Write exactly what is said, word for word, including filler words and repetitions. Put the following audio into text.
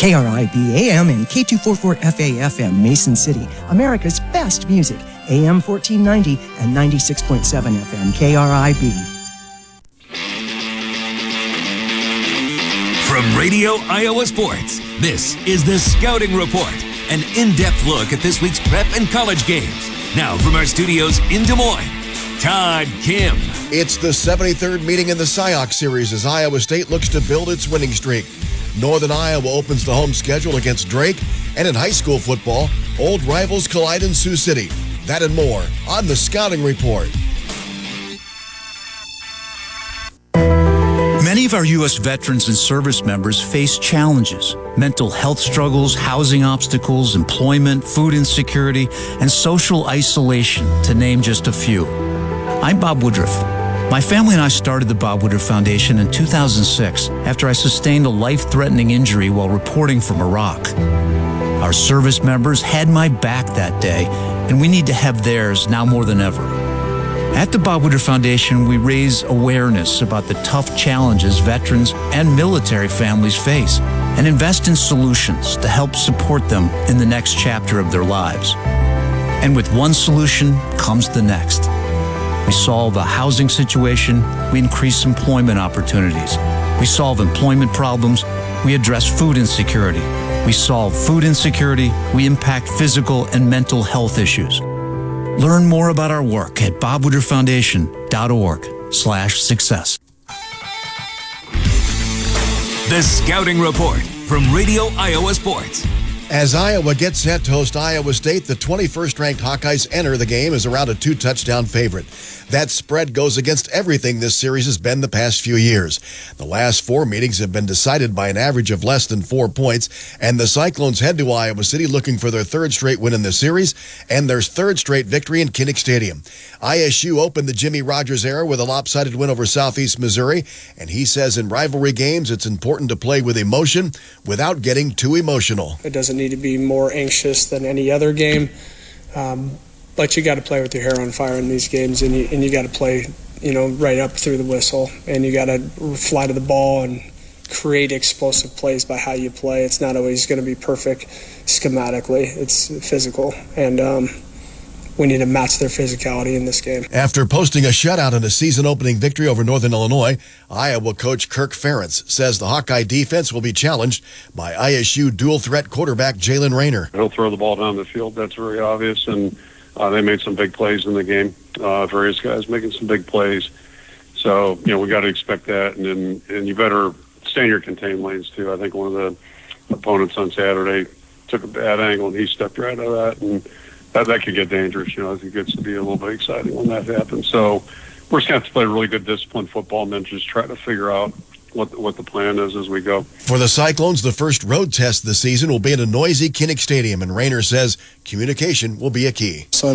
K R I B A M and K two forty-four F A F M, Mason City, America's best music, A M fourteen ninety and ninety-six point seven F M, K R I B. From Radio Iowa Sports, this is the Scouting Report, an in-depth look at this week's prep and college games. Now from our studios in Des Moines, Todd Kim. It's the seventy-third meeting in the S I O C series as Iowa State looks to build its winning streak. Northern Iowa opens the home schedule against Drake, and in high school football, old rivals collide in Sioux City. That and more on the Scouting Report. Many of our U S veterans and service members face challenges: mental health struggles, housing obstacles, employment, food insecurity, and social isolation, to name just a few. I'm Bob Woodruff. My family and I started the Bob Woodruff Foundation in two thousand six after I sustained a life-threatening injury while reporting from Iraq. Our service members had my back that day, and we need to have theirs now more than ever. At the Bob Woodruff Foundation, we raise awareness about the tough challenges veterans and military families face and invest in solutions to help support them in the next chapter of their lives. And with one solution comes the next. We solve a housing situation, we increase employment opportunities. We solve employment problems, we address food insecurity. We solve food insecurity, we impact physical and mental health issues. Learn more about our work at bob woodruff foundation dot org slash success. The Scouting Report from Radio Iowa Sports. As Iowa gets set to host Iowa State, the twenty-first ranked Hawkeyes enter the game as around a two-touchdown favorite. That spread goes against everything this series has been the past few years. The last four meetings have been decided by an average of less than four points, and the Cyclones head to Iowa City looking for their third straight win in the series and their third straight victory in Kinnick Stadium. I S U opened the Jimmy Rogers era with a lopsided win over Southeast Missouri, and he says in rivalry games it's important to play with emotion without getting too emotional. It doesn't need to be more anxious than any other game. Um, But you got to play with your hair on fire in these games, and you and you got to play, you know, right up through the whistle, and you got to fly to the ball and create explosive plays by how you play. It's not always going to be perfect schematically. It's physical, and um, we need to match their physicality in this game. After posting a shutout in a season-opening victory over Northern Illinois, Iowa coach Kirk Ferentz says the Hawkeye defense will be challenged by I S U dual-threat quarterback Jalen Rayner. He'll throw the ball down the field. That's very obvious, and Uh, they made some big plays in the game. Uh, various guys making some big plays. So, you know, we got to expect that. And then, and you better stay in your contained lanes, too. I think one of the opponents on Saturday took a bad angle, and he stepped right out of that. And that, that could get dangerous. You know, I think it gets to be a little bit exciting when that happens. So we're just going to have to play really good disciplined football and then just try to figure out what what the plan is as we go. For the Cyclones, the first road test this season will be at a noisy Kinnick Stadium, and Rayner says communication will be a key. So